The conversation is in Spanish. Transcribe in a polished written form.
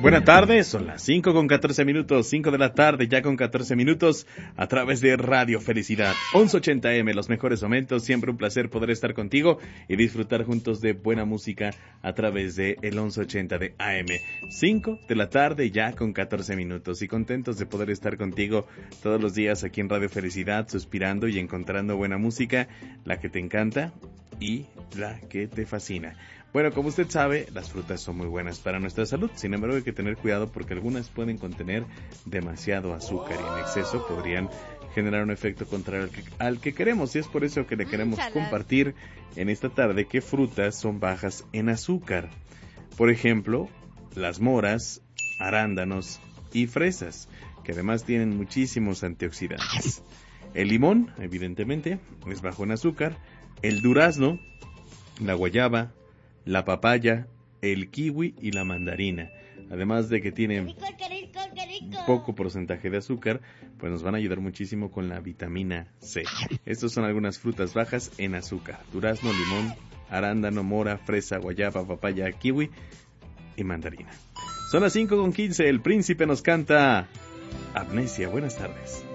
Buenas tardes, son las 5:14, 5 de la tarde, ya con 14 minutos, a través de Radio Felicidad, 1180M, los mejores momentos, siempre un placer poder estar contigo y disfrutar juntos de buena música a través de el 1180 de AM, 5 de la tarde, ya con 14 minutos, y contentos de poder estar contigo todos los días aquí en Radio Felicidad, suspirando y encontrando buena música, la que te encanta y la que te fascina. Bueno, como usted sabe, las frutas son muy buenas para nuestra salud, sin embargo hay que tener cuidado porque algunas pueden contener demasiado azúcar y en exceso podrían generar un efecto contrario al que queremos, y es por eso que le queremos compartir en esta tarde qué frutas son bajas en azúcar. Por ejemplo, las moras, arándanos y fresas, que además tienen muchísimos antioxidantes. El limón, evidentemente, es bajo en azúcar, el durazno, la guayaba, la papaya, el kiwi y la mandarina. Además de que tienen poco porcentaje de azúcar, pues nos van a ayudar muchísimo con la vitamina C. Estas son algunas frutas bajas en azúcar: durazno, limón, arándano, mora, fresa, guayaba, papaya, kiwi y mandarina. Son las 5:15, el príncipe nos canta Amnesia. Buenas tardes.